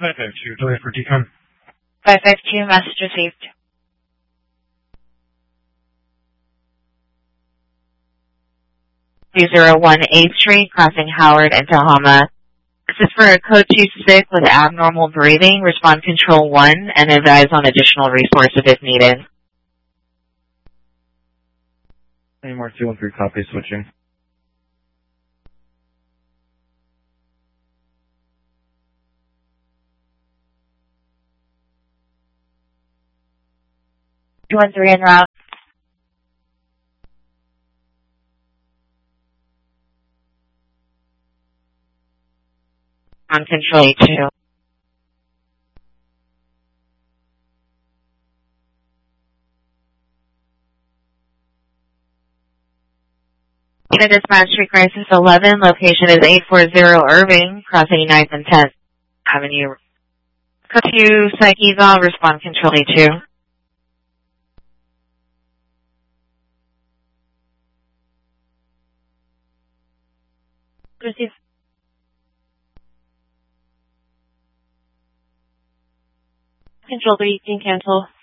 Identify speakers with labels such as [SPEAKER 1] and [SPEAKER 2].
[SPEAKER 1] 552, delay for decon.
[SPEAKER 2] 552, message received. (201) 8th Street, crossing Howard and Tahoma. This is for a code 26 with abnormal breathing. Respond control 1 and advise on additional resources if needed.
[SPEAKER 1] Mark 213, copy, switching.
[SPEAKER 2] (213) en route. On control 82. Dispatch Street Crisis 11, location is 840 Irving, crossing 9th and 10th Avenue. Code 2, Psych Eval, respond control 82. Receive. Control 3, you can cancel.